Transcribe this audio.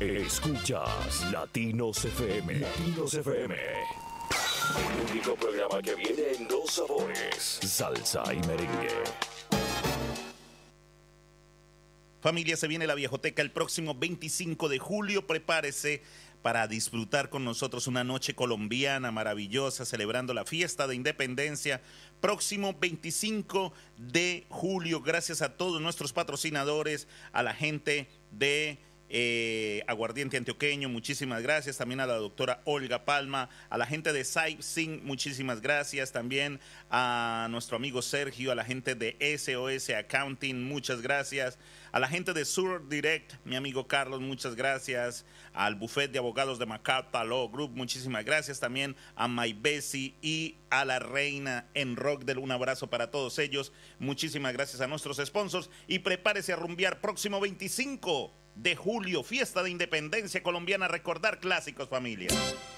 Escuchas Latinos FM. Latinos FM. El único programa que viene en dos sabores: salsa y merengue. Familia, se viene la Viejoteca el próximo 25 de julio. Prepárese para disfrutar con nosotros una noche colombiana maravillosa, celebrando la fiesta de independencia. Próximo 25 de julio, gracias a todos nuestros patrocinadores, a la gente de Aguardiente Antioqueño, muchísimas gracias. También a la doctora Olga Palma, a la gente de Saipsing, muchísimas gracias. También a nuestro amigo Sergio, a la gente de SOS Accounting, muchas gracias. A la gente de Sur Direct, mi amigo Carlos, muchas gracias. Al bufete de abogados de Macata Law Group, muchísimas gracias. También a My Bessie y a la Reina en Rockdale, un abrazo para todos ellos. Muchísimas gracias a nuestros sponsors y prepárese a rumbear próximo 25 de julio, fiesta de independencia colombiana, recordar clásicos, familia.